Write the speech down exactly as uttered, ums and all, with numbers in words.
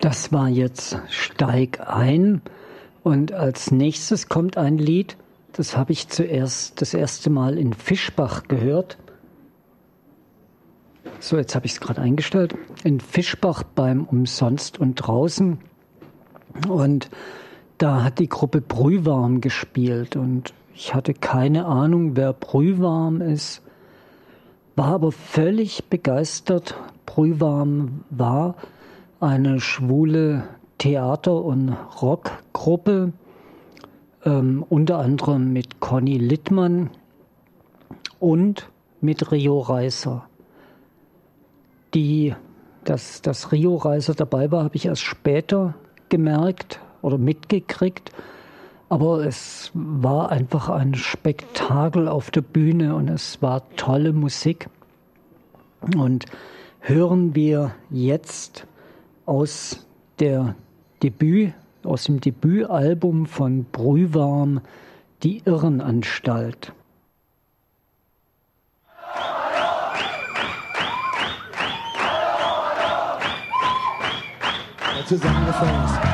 Das war jetzt Steig ein und als nächstes kommt ein Lied, das habe ich zuerst das erste Mal in Fischbach gehört. So, jetzt habe ich es gerade eingestellt. In Fischbach beim Umsonst und Draußen. Und da hat die Gruppe Brühwarm gespielt und ich hatte keine Ahnung, wer Brühwarm ist, war aber völlig begeistert. Brühwarm war eine schwule Theater- und Rockgruppe, ähm, unter anderem mit Conny Littmann und mit Rio Reiser. Die, dass, dass Rio Reiser dabei war, habe ich erst später gemerkt oder mitgekriegt. Aber es war einfach ein Spektakel auf der Bühne und es war tolle Musik. Und hören wir jetzt aus der Debüt, aus dem Debütalbum von Brühwarm, Die Irrenanstalt. Zusammengefasst.